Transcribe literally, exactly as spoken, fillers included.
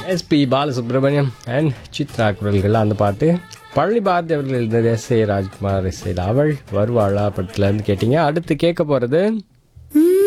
SP Balasubramaniam and Chitra குரல்கள் அந்த பாட்டு பழனி பாரதி அவர்கள் எழுதினது எஸ் ஏ ராஜ்குமார் இசையில் அவள் வருவாளா படத்துலேருந்து கேட்டீங்க. அடுத்து கேட்க போகிறது